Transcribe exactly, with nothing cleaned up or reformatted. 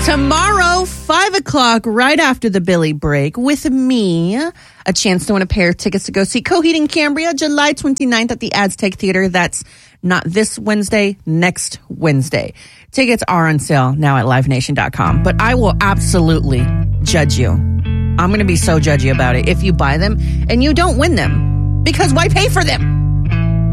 Tomorrow, five o'clock, right after the Billy break, with me, a chance to win a pair of tickets to go see Coheed and Cambria, July twenty-ninth at the Aztec Theater. That's not this Wednesday, next Wednesday. Tickets are on sale now at live nation dot com. But I will absolutely judge you. I'm going to be so judgy about it if you buy them and you don't win them. Because why pay for them?